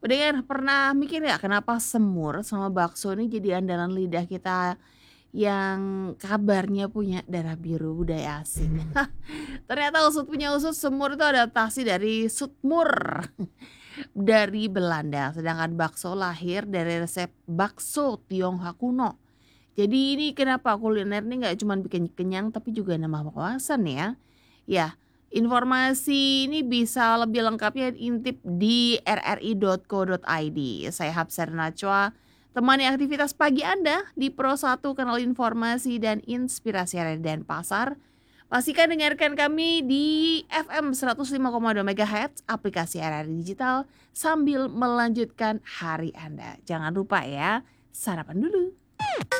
Pendengar pernah mikir nggak kenapa semur sama bakso ini jadi andalan lidah kita yang kabarnya punya darah biru budaya asing? Ternyata usut punya usut, semur itu adaptasi dari sutmur dari Belanda, sedangkan bakso lahir dari resep bakso Tionghoa kuno. Jadi ini kenapa kuliner ini nggak cuma bikin kenyang tapi juga nambah wawasan ya. Ya, informasi ini bisa lebih lengkapnya intip di rri.co.id. Saya Hapsar Nachwa, temani aktivitas pagi Anda di Pro 1 Kanal Informasi dan Inspirasi Area dan Pasar. Pastikan dengarkan kami di FM 105,2 MHz, aplikasi RRI Digital, sambil melanjutkan hari Anda. Jangan lupa ya, sarapan dulu.